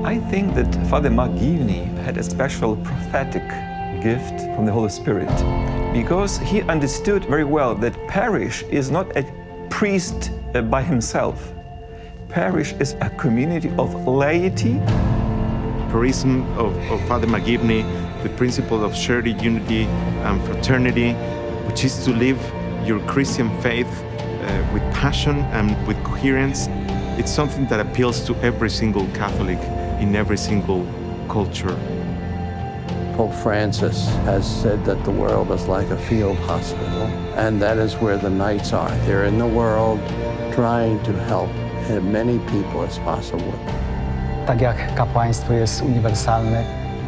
I think that Father Margivny had a special prophetic gift from the Holy Spirit, because he understood very well that parish is not a priest by himself. Parish is a community of laity. Charism of Father Margivny, the principle of charity, unity, and fraternity, which is to live your Christian faith with passion and with coherence. It's something that appeals to every single Catholic in every single culture. Pope Francis has said that the world is like a field hospital, and that is where the Knights are. They're in the world trying to help as many people as possible. Tak jak kapłaństwo jest uniwersalne,